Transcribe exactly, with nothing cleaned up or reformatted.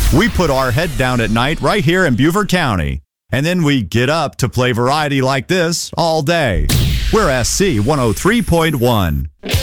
We put our head down at night right here in Beaufort County. And then we get up to play variety like this all day. We're S C one oh three point one.